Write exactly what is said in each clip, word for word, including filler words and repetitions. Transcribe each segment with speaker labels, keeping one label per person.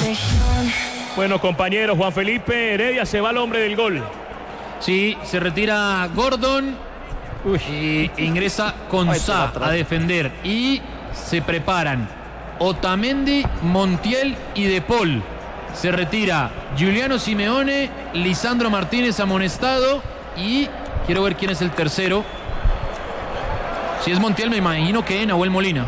Speaker 1: Bueno, compañero Juan Felipe Heredia, se va el hombre del gol.
Speaker 2: Sí, se retira Gordon. Uy. Y ingresa Konsa a defender. Y se preparan Otamendi, Montiel y De Paul. Se retira Giuliano Simeone, Lisandro Martínez amonestado. Y quiero ver quién es el tercero. Si es Montiel, me imagino que Nahuel Molina.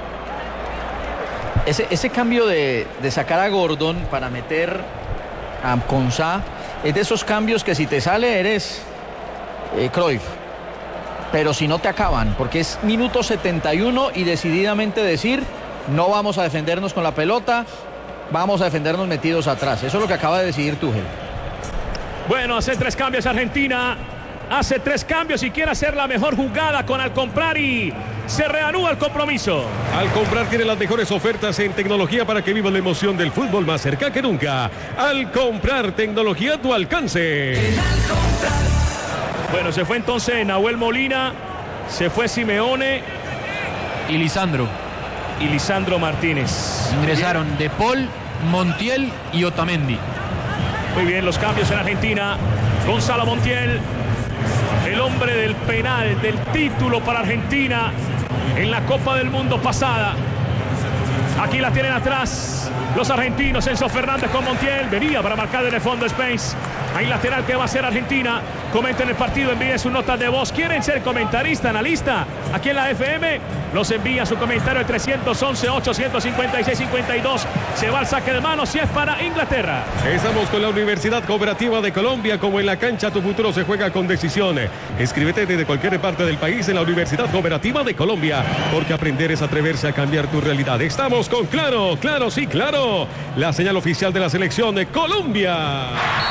Speaker 3: Ese, ese cambio de, de sacar a Gordon para meter a Konsa es de esos cambios que si te sale eres eh, Cruyff, pero si no te acaban, porque es minuto setenta y uno y decididamente decir no vamos a defendernos con la pelota, vamos a defendernos metidos atrás. Eso es lo que acaba de decidir Tuchel.
Speaker 1: Bueno, hace tres cambios Argentina. Hace tres cambios y quiere hacer la mejor jugada con Al Comprar y se reanuda el compromiso.
Speaker 4: Al Comprar tiene las mejores ofertas en tecnología para que viva la emoción del fútbol más cerca que nunca. Al Comprar, tecnología a tu alcance.
Speaker 1: Bueno, se fue entonces Nahuel Molina, se fue Simeone
Speaker 2: y Lisandro.
Speaker 1: Y Lisandro Martínez.
Speaker 2: Ingresaron De Paul, Montiel y Otamendi.
Speaker 1: Muy bien, los cambios en Argentina. Gonzalo Montiel, el hombre del penal, del título para Argentina en la Copa del Mundo pasada. Aquí la tienen atrás los argentinos. Enzo Fernández con Montiel. Venía para marcar desde el fondo Spence. Ahí lateral que va a ser Argentina. Comenten el partido, envíen sus notas de voz. ¿Quieren ser comentarista, analista? Aquí en la F M los envía su comentario al tres once, ocho cinco seis, cinco dos. Se va al saque de manos y es para Inglaterra.
Speaker 4: Estamos con la Universidad Cooperativa de Colombia. Como en la cancha, tu futuro se juega con decisión. Escríbete desde cualquier parte del país en la Universidad Cooperativa de Colombia, porque aprender es atreverse a cambiar tu realidad. Estamos con Claro, Claro, sí, Claro, la señal oficial de la selección de Colombia.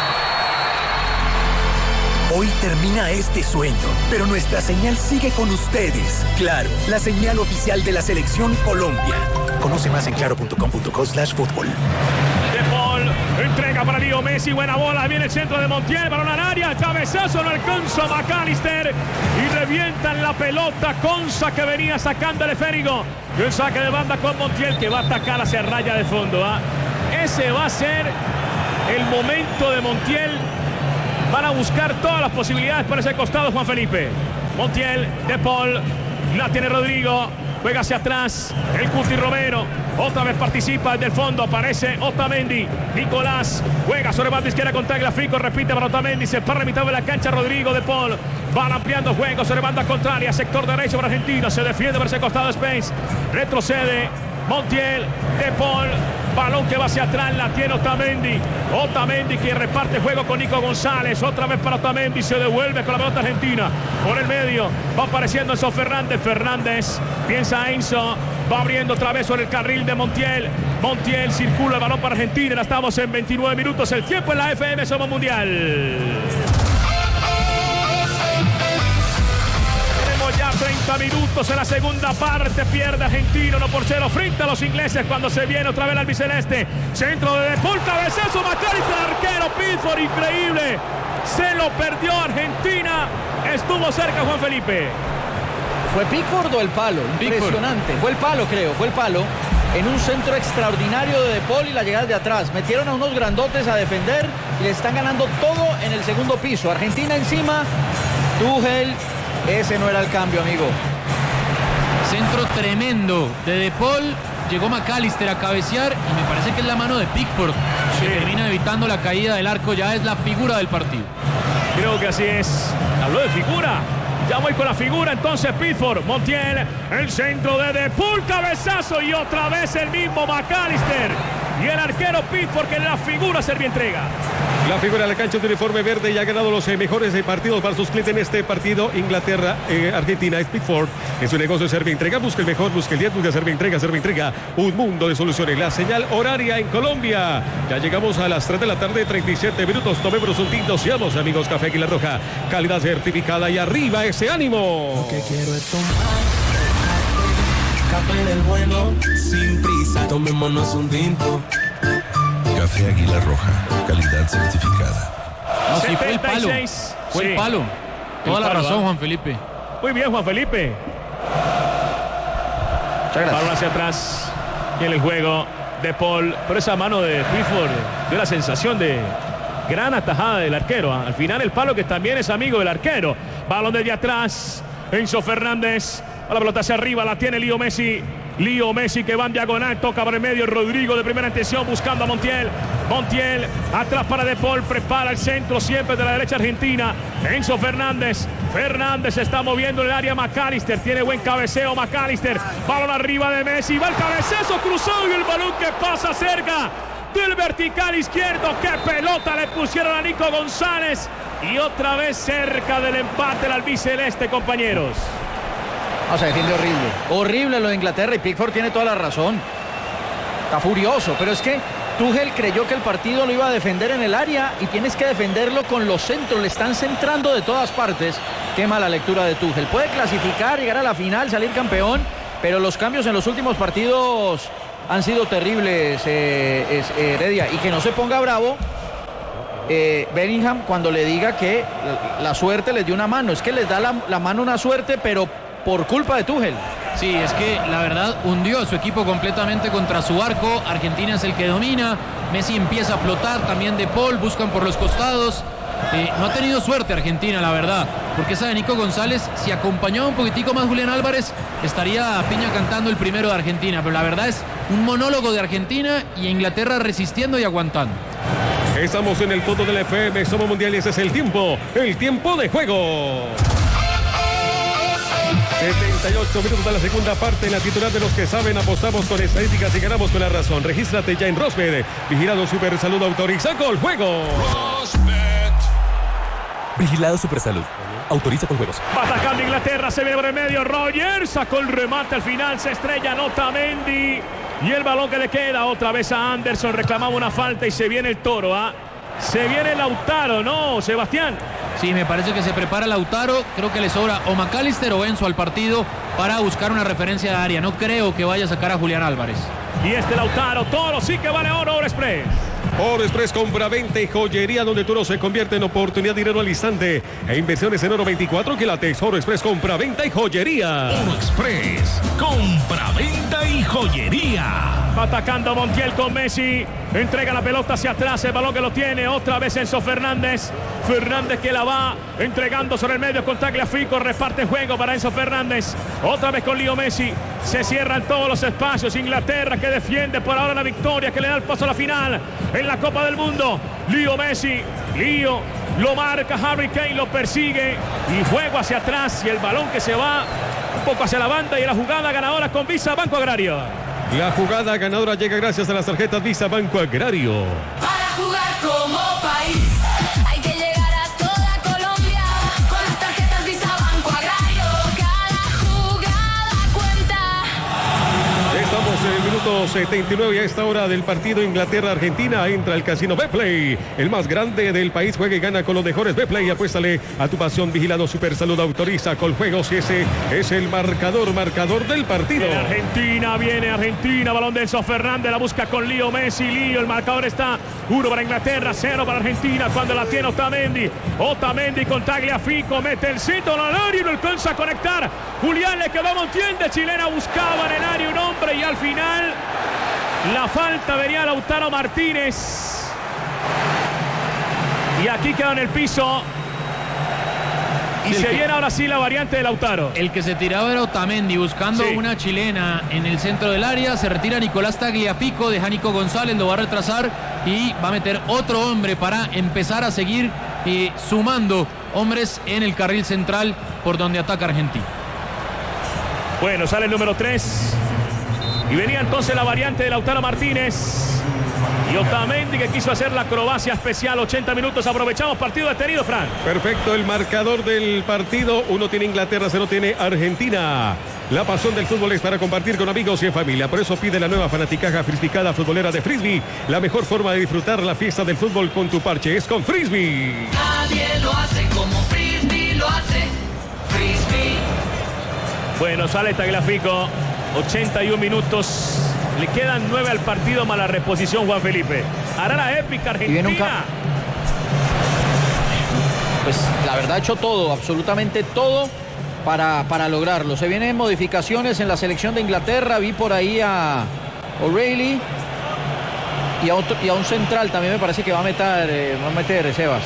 Speaker 5: Hoy termina este sueño, pero nuestra señal sigue con ustedes. Claro, la señal oficial de la Selección Colombia. Conoce más en claro punto com punto co slash fútbol.
Speaker 1: De Paul, entrega para Leo Messi, buena bola, viene el centro de Montiel, balón al área, cabezazo, no alcanza McAllister y revientan la pelota. Konsa que venía sacando el esférico. Y un saque de banda con Montiel que va a atacar hacia raya de fondo. ¿eh? Ese va a ser el momento de Montiel. Van a buscar todas las posibilidades por ese costado, Juan Felipe. Montiel, De Paul, la tiene Rodrigo, juega hacia atrás, el Cuti Romero, otra vez participa desde el fondo, aparece Otamendi, Nicolás, juega sobre banda izquierda con Tagliafico, repite para Otamendi, se para a mitad de la cancha Rodrigo, De Paul, van ampliando juego sobre banda contraria, sector derecho para Argentina, se defiende por ese costado Spence, retrocede Montiel, De Paul, balón que va hacia atrás, la tiene Otamendi. Otamendi que reparte juego con Nico González. Otra vez para Otamendi, se devuelve con la pelota argentina. Por el medio va apareciendo Enzo Fernández. Fernández piensa Enzo. Va abriendo otra vez sobre el carril de Montiel. Montiel circula el balón para Argentina. Estamos en veintinueve minutos. El tiempo en la F M Somos Mundial. Ya treinta minutos en la segunda parte, pierde Argentina uno por cero frente a los ingleses cuando se viene otra vez el albiceleste. Centro de De Paul, cabezazo, McAllister, arquero, Pickford, increíble. Se lo perdió Argentina, estuvo cerca Juan Felipe.
Speaker 3: ¿Fue Pickford o el palo? Impresionante, Pickford. Fue el palo creo, fue el palo. En un centro extraordinario de De Paul y la llegada de atrás. Metieron a unos grandotes a defender y le están ganando todo en el segundo piso. Argentina encima, Tuchel. Ese no era el cambio, amigo.
Speaker 2: Centro tremendo de De Paul. Llegó McAllister a cabecear y me parece que es la mano de Pickford que sí. Termina evitando la caída del arco. Ya es la figura del partido.
Speaker 1: Creo que así es. Habló de figura. Ya voy con la figura entonces Pickford. Montiel, el centro de De Paul, cabezazo y otra vez el mismo McAllister. Y el arquero Pickford que la figura Servientrega.
Speaker 4: La figura de la cancha de uniforme verde y ha ganado los eh, mejores eh, partidos para sus clientes en este partido. Inglaterra, eh, Argentina, es Pickford. En su negocio Servientrega, busca el mejor, busca el diez, busca Servientrega, Servientrega. Un mundo de soluciones. La señal horaria en Colombia. Ya llegamos a las tres de la tarde, treinta y siete minutos. Tomemos un tinto, seamos amigos, Café Águila Roja. Calidad certificada y arriba ese ánimo.
Speaker 6: Lo que quiero es tomar café del bueno, sin prisa. Tomémonos un tinto.
Speaker 7: Café Águila Roja, calidad certificada.
Speaker 2: No, sí, fue el palo. Fue sí. el palo. Toda el la palo, razón, ¿eh? Juan Felipe.
Speaker 1: Muy bien, Juan Felipe. Balón hacia atrás. Y en el juego De Paul, pero esa mano de Pickford dio la sensación de gran atajada del arquero. ¿eh? Al final el palo que también es amigo del arquero. Balón desde atrás. Enzo Fernández. A la pelota hacia arriba. La tiene Leo Messi. Leo Messi que va en diagonal. Toca por el medio. Rodrigo de primera intención buscando a Montiel. Montiel atrás para De Paul. Prepara el centro siempre de la derecha argentina. Enzo Fernández. Fernández se está moviendo en el área. McAllister tiene buen cabeceo. McAllister. Balón arriba de Messi. Va el cabezazo cruzado y el balón que pasa cerca del vertical izquierdo. ¡Qué pelota le pusieron a Nico González! Y otra vez cerca del empate el albiceleste, compañeros.
Speaker 3: O sea, defiende horrible. Horrible lo de Inglaterra y Pickford tiene toda la razón. Está furioso, pero es que Tuchel creyó que el partido lo iba a defender en el área y tienes que defenderlo con los centros. Le están centrando de todas partes. Qué mala lectura de Tuchel. Puede clasificar, llegar a la final, salir campeón, pero los cambios en los últimos partidos han sido terribles, eh, es, eh, Heredia. Y que no se ponga bravo eh, Bellingham cuando le diga que la, la suerte les dio una mano. Es que les da la, la mano una suerte, pero por culpa de Tuchel.
Speaker 2: Sí, es que la verdad hundió a su equipo completamente contra su arco. Argentina es el que domina. Messi empieza a flotar, también De Paul, buscan por los costados. Eh, no ha tenido suerte Argentina, la verdad, porque esa de Nico González, si acompañaba un poquitico más Julián Álvarez, estaría Piña cantando el primero de Argentina, pero la verdad es un monólogo de Argentina y Inglaterra resistiendo y aguantando.
Speaker 4: Estamos en el todo del F M, somos mundiales, ese es el tiempo, el tiempo de juego. setenta y ocho minutos de la segunda parte en la titular de los que saben, apostamos con estadísticas y ganamos con la razón. Regístrate ya en Rosbet. Vigilado Super Salud autoriza con juego.
Speaker 5: Vigilado Supersalud. Autoriza con juegos.
Speaker 1: Va atacando Inglaterra, se viene por el medio. Roger sacó el remate al final, se estrella, anota Mendy. Y el balón que le queda otra vez a Anderson. Reclamaba una falta y se viene el toro. ¿ah? Se viene Lautaro, ¿no, Sebastián?
Speaker 2: Sí, me parece que se prepara Lautaro. Creo que le sobra o McAllister o Enzo al partido para buscar una referencia de área. No creo que vaya a sacar a Julián Álvarez.
Speaker 1: Y este Lautaro, toro sí que vale oro, Oro Express.
Speaker 4: Oro Express, compra, venta y joyería donde tu oro se convierte en oportunidad de dinero al instante. E inversiones en oro veinticuatro quilates. Oro Express, compra, venta y joyería.
Speaker 8: Oro Express, compra, venta y joyería.
Speaker 1: Va atacando Montiel con Messi. Entrega la pelota hacia atrás. El balón que lo tiene. Otra vez Enzo Fernández. Fernández que la va entregando sobre el medio con Tagliafico. Reparte juego para Enzo Fernández. Otra vez con Leo Messi. Se cierran todos los espacios. Inglaterra que defiende por ahora la victoria, que le da el paso a la final en la Copa del Mundo. Leo Messi. Leo lo marca. Harry Kane lo persigue. Y juego hacia atrás. Y el balón que se va un poco hacia la banda. Y la jugada ganadora con Visa Banco Agrario.
Speaker 4: La jugada ganadora llega gracias a las tarjetas Visa Banco Agrario.
Speaker 9: Para jugar como país hay que llegar a toda Colombia con las tarjetas Visa Banco Agrario. Cada jugada cuenta.
Speaker 4: Estamos en el minuto setenta y nueve y a esta hora del partido Inglaterra-Argentina entra el casino Betplay, el más grande del país. Juega y gana con los mejores Betplay. Apuéstale a tu pasión. Vigilado Super Salud autoriza con juegos y ese es el marcador, marcador del partido.
Speaker 1: Viene Argentina, viene Argentina, balón de Enzo Fernández, la busca con Leo Messi. Leo, el marcador está uno para Inglaterra, cero para Argentina. Cuando la tiene Otamendi, Otamendi con Tagliafico, mete el centro al área y no alcanza a conectar. Julián, le quedó a Montiel de chilena, buscaba en el área un hombre y al final la falta venía Lautaro Martínez. Y aquí queda en el piso. Y
Speaker 2: sí,
Speaker 1: se
Speaker 2: que,
Speaker 1: viene ahora sí la variante de Lautaro.
Speaker 2: El que se tiraba era Otamendi buscando sí. una chilena en el centro del área. Se retira Nicolás Tagliafico, deja Nico González, lo va a retrasar y va a meter otro hombre para empezar a seguir eh, sumando hombres en el carril central por donde ataca Argentina.
Speaker 1: Bueno, sale el número tres. Y venía entonces la variante de Lautaro Martínez. Y Otamendi que quiso hacer la acrobacia especial. ochenta minutos, aprovechamos, partido detenido, Fran.
Speaker 4: Perfecto, el marcador del partido. Uno tiene Inglaterra, cero tiene Argentina. La pasión del fútbol es para compartir con amigos y en familia. Por eso pide la nueva fanaticaja frisbicada futbolera de Frisbee. La mejor forma de disfrutar la fiesta del fútbol con tu parche es con Frisbee.
Speaker 9: Nadie lo hace como Frisbee lo hace. Frisbee.
Speaker 1: Bueno, sale Tagliafico. ochenta y uno minutos. Le quedan nueve al partido más la reposición, Juan Felipe. Hará la épica Argentina.
Speaker 3: Pues la verdad ha hecho todo, absolutamente todo para, para lograrlo. Se vienen modificaciones en la selección de Inglaterra. Vi por ahí a O'Reilly. Y a, otro, y a un central también me parece que va a meter, eh, va a meter Sebas.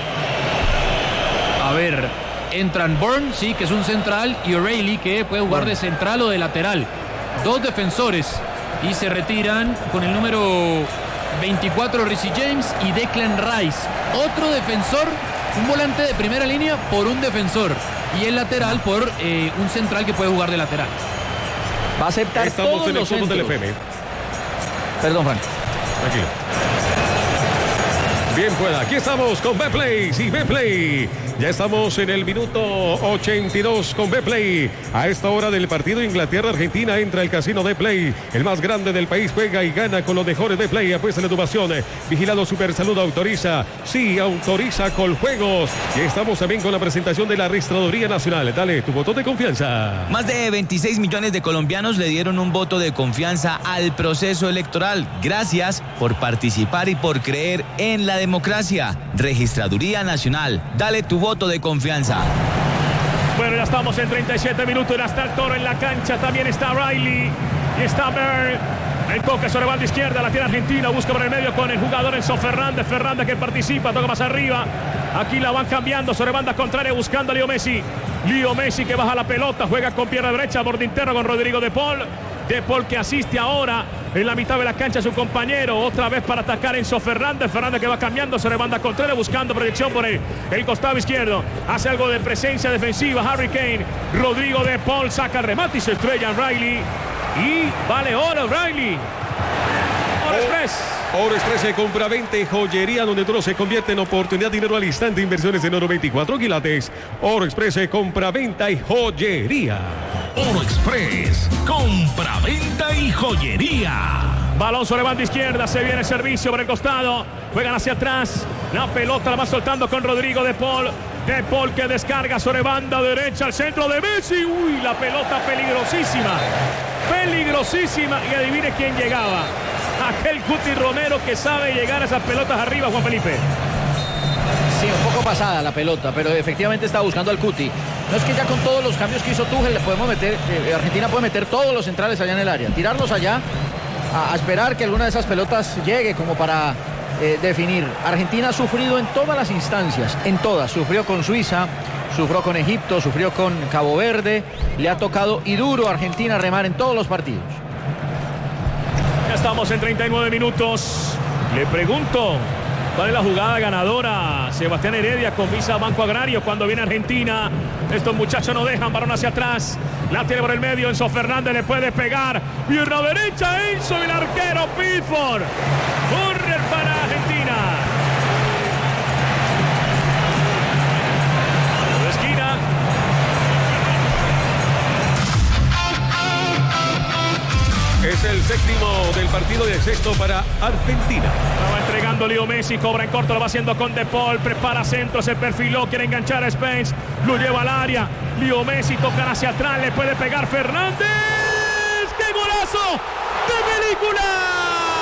Speaker 2: A ver, entran Bourne, sí, que es un central, y O'Reilly, que puede jugar de central o de lateral. Dos defensores. Y se retiran con el número veinticuatro Reece James y Declan Rice. Otro defensor, un volante de primera línea por un defensor. Y el lateral por eh, un central que puede jugar de lateral.
Speaker 3: Va a aceptar
Speaker 4: Estamos
Speaker 3: todos
Speaker 4: en el
Speaker 3: los
Speaker 4: fondo del
Speaker 3: centros.
Speaker 4: F M.
Speaker 3: Perdón, Juan.
Speaker 4: Tranquilo. Bien, pues aquí estamos con Betplay. Sí, Betplay. Ya estamos en el minuto ochenta y dos con Betplay. A esta hora del partido Inglaterra-Argentina entra el casino Betplay. El más grande del país juega y gana con los mejores Betplay. Apuesta en la innovación. Vigilado Supersalud autoriza. Sí, autoriza Coljuegos. Y estamos también con la presentación de la Registraduría Nacional. Dale tu voto de confianza.
Speaker 10: Más de veintiséis millones de colombianos le dieron un voto de confianza al proceso electoral. Gracias por participar y por creer en la democracia. Registraduría Nacional. Dale tu voto de confianza.
Speaker 1: Bueno, ya estamos en treinta y siete minutos. Ya está el Toro en la cancha. También está Riley. Y está Bird. El toque sobre banda izquierda. La tiene Argentina. Busca por el medio con el jugador Enzo Fernández. Fernández que participa. Toca más arriba. Aquí la van cambiando sobre banda contraria. Buscando a Leo Messi. Leo Messi que baja la pelota. Juega con pierna derecha. Borde interno con Rodrigo De Paul. De Paul que asiste ahora en la mitad de la cancha a su compañero. Otra vez para atacar Enzo Fernández. Fernández que va cambiando sobre banda contraria. Buscando proyección por el, el costado izquierdo. Hace algo de presencia defensiva. Harry Kane. Rodrigo De Paul saca el remate y se estrella en Riley. Y vale oro Riley. Oro Express.
Speaker 4: Oro Express se compra veinte, joyería donde todo se convierte en oportunidad, dinero al instante, inversiones en oro veinticuatro quilates. Oro Express se compra, venta y joyería.
Speaker 8: Oro Express, compra, venta y joyería.
Speaker 1: Balón sobre banda izquierda, se viene el servicio por el costado, juegan hacia atrás, la pelota la va soltando con Rodrigo De Paul. De Paul que descarga sobre banda derecha al centro de Messi. Uy, la pelota peligrosísima, peligrosísima. Y adivine quién llegaba. Aquel Cuti Romero que sabe llegar a esas pelotas arriba, Juan Felipe.
Speaker 3: Sí, un poco pasada la pelota, pero efectivamente está buscando al Cuti. No es que ya con todos los cambios que hizo Tuchel le podemos meter, eh, Argentina puede meter todos los centrales allá en el área, tirarlos allá a, a esperar que alguna de esas pelotas llegue como para eh, definir. Argentina ha sufrido en todas las instancias, en todas. Sufrió con Suiza, sufrió con Egipto, sufrió con Cabo Verde. Le ha tocado y duro a Argentina remar en todos los partidos.
Speaker 1: Ya estamos en treinta y nueve minutos. Le pregunto, ¿cuál es la jugada ganadora? Sebastián Heredia con Visa Banco Agrario cuando viene Argentina. Estos muchachos no dejan, balón hacia atrás. La tiene por el medio, Enzo Fernández le puede pegar. Pierna derecha, Enzo, el arquero Pickford. Corre para Argentina. De esquina.
Speaker 4: Es el séptimo del partido y el sexto para Argentina.
Speaker 1: Va entregando Leo Messi, cobra en corto, lo va haciendo con De Paul, prepara centro, se perfiló, quiere enganchar a Spence, lo lleva al área. Leo Messi tocan hacia atrás, le puede pegar Fernández. ¡Qué golazo de película!